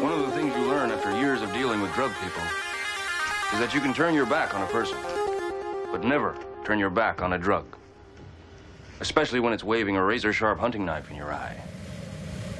One of the things you learn after years of dealing with drug people is that you can turn your back on a person, but never turn your back on a drug. Especially when it's waving a razor-sharp hunting knife in your eye.